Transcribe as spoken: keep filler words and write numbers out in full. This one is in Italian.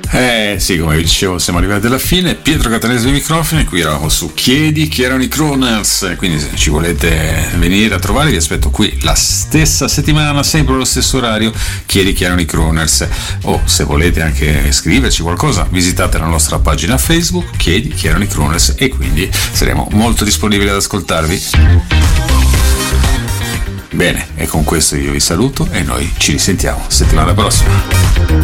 Eh sì, come vi dicevo, siamo arrivati alla fine. Pietro Catanese ai microfoni, qui eravamo su Chiedi chi erano i Crooners, quindi se ci volete venire a trovare vi aspetto qui la stessa settimana, sempre allo stesso orario. Chiedi chi erano i Crooners, o se volete anche scriverci qualcosa visitate la nostra pagina Facebook Chiedi chi erano i Crooners, e quindi saremo molto disponibili ad ascoltarvi. Bene, e con questo io vi saluto e noi ci risentiamo settimana prossima.